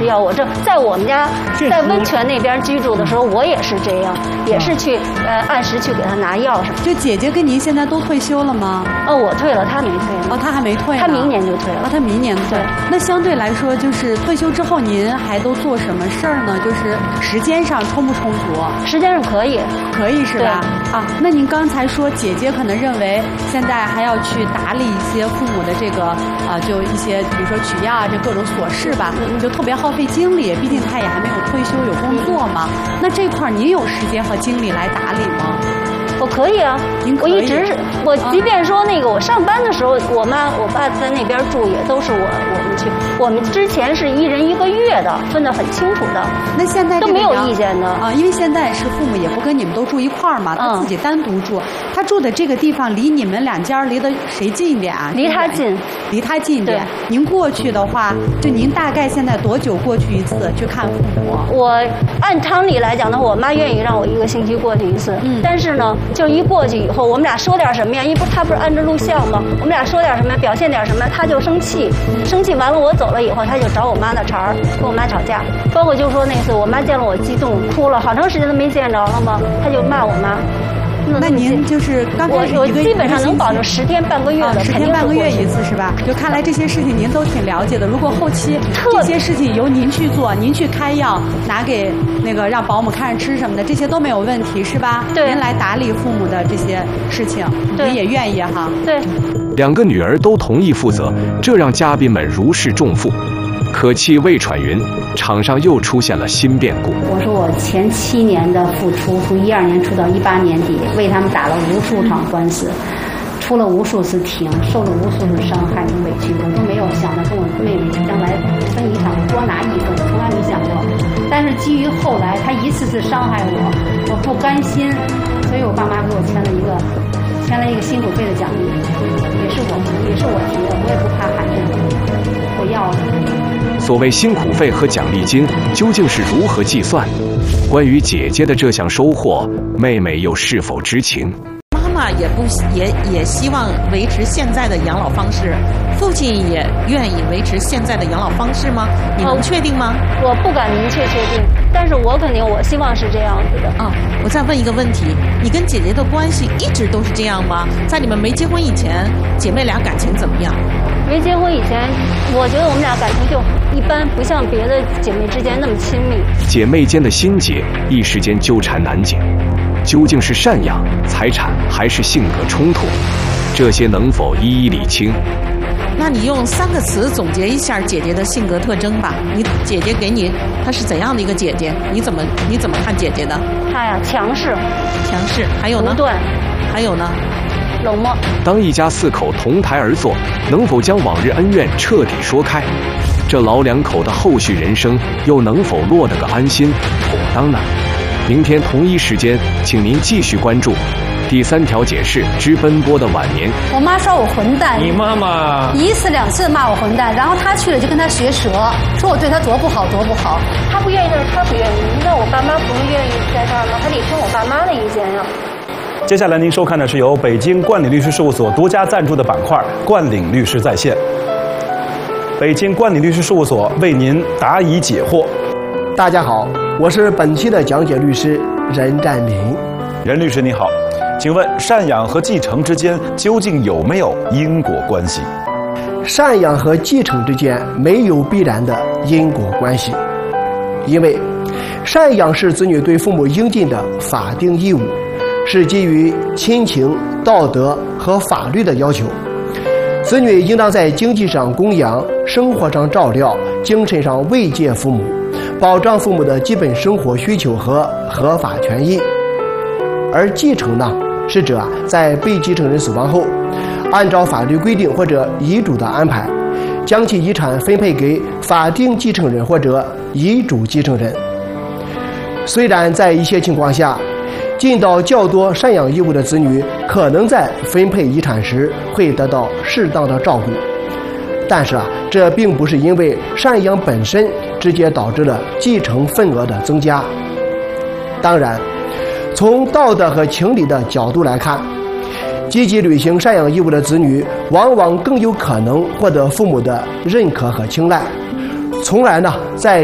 是要我。这在我们家在温泉那边居住的时候，我也是这样，也是去按时去给他拿药什么。 就姐姐跟您现在都退休了吗？ 哦，我退了，他没退呢。 哦，他还没退呢。 他明年就退了。 哦，他明年退。那相对来说，就是退休之后您还都做什么事儿呢？就是时间上充不充足？ 时间上可以， 可以是吧？啊，那您刚才说姐姐可能认为现在还要去打理一些父母的这个就一些比如说取药啊，这各种琐事吧，就特别耗费精力。毕竟她也还没有退休，有工作嘛。那这块您有时间和精力来打理吗？ 我可以啊，我一直是我，即便说那个我上班的时候，我妈我爸在那边住，也都是我们去。我们之前是1人1个月的，分得很清楚的。 那现在都没有意见的啊，因为现在是父母也不跟你们都住一块儿嘛，他自己单独住。他住的这个地方离你们两家离得谁近一点啊？ 离他近， 离他近一点。您过去的话，就您大概现在多久过去一次去看父母？ 我按常理来讲的话，我妈愿意让我1个星期过去一次。但是呢，就一过去以后，我们俩说点什么呀？因为他不是按着录像吗？我们俩说点什么，表现点什么，他就生气，生气完了我走了以后，他就找我妈的茬儿，跟我妈吵架。包括就说那次我妈见了我激动哭了，好长时间都没见着了嘛，他就骂我妈。 那您就是刚开始我基本上能保证10天半个月的， 10天半个月一次是吧？就看来这些事情您都挺了解的。如果后期这些事情由您去做，您去开药，拿给那个让保姆看着吃什么的，这些都没有问题是吧？ 对， 您来打理父母的这些事情，您也愿意哈？ 对。 2个女儿都同意负责，这让嘉宾们如释重负。可气未喘匀，场上又出现了新变故。 我说我前7年的付出，从12年出到18年底，为他们打了无数场官司，出了无数次庭，受了无数次伤害和委屈，我都没有想着跟我妹妹将来分遗产多拿1份，从来没想过。但是基于后来他一次次伤害我，我不甘心，所以我爸妈给我签了一个辛苦费的奖励，也是我提的，我也不怕喊冤，我要了。 所谓辛苦费和奖励金究竟是如何计算？关于姐姐的这项收获，妹妹又是否知情？ 妈妈也希望维持现在的养老方式，父亲也愿意维持现在的养老方式吗？你能确定吗？ 我不敢明确确定，但是我希望是这样子的。 我再问一个问题，你跟姐姐的关系一直都是这样吗？在你们没结婚以前，姐妹俩感情怎么样？ 没结婚以前，我觉得我们俩感情就一般，不像别的姐妹之间那么亲密。 姐妹间的心结一时间纠缠难解，究竟是赡养、财产还是性格冲突？这些能否一一理清？ 那你用3个词总结一下姐姐的性格特征吧。你姐姐给你，她是怎样的一个姐姐？你怎么看姐姐的？ 她呀，强势， 还有呢？ 独断， 还有呢？ 冷漠。 当一家4口同台而坐，能否将往日恩怨彻底说开？这老2口的后续人生又能否落得个安心妥当呢？明天同一时间，请您继续关注第3条解释之奔波的晚年。 我妈说我混蛋， 你妈妈 1次2次骂我混蛋，然后她去了就跟她学舌，说我对她多不好多不好。 她不愿意，但是她不愿意。那我爸妈不愿意在这儿吗？还得听我爸妈的意见呀。 接下来您收看的是由北京冠领律师事务所独家赞助的板块“冠领律师在线”。北京冠领律师事务所为您答疑解惑。 大家好，我是本期的讲解律师任占明。 任律师你好，请问赡养和继承之间究竟有没有因果关系？ 赡养和继承之间没有必然的因果关系，因为赡养是子女对父母应尽的法定义务，是基于亲情、道德和法律的要求。子女应当在经济上供养、生活上照料、精神上慰藉父母，保障父母的基本生活需求和合法权益。而继承呢，是指在被继承人死亡后，按照法律规定或者遗嘱的安排，将其遗产分配给法定继承人或者遗嘱继承人。虽然在一些情况下，尽到较多赡养义务的子女可能在分配遗产时会得到适当的照顾，但是这并不是因为赡养本身直接导致了继承份额的增加。当然，从道德和情理的角度来看，积极履行赡养义务的子女往往更有可能获得父母的认可和青睐，从而在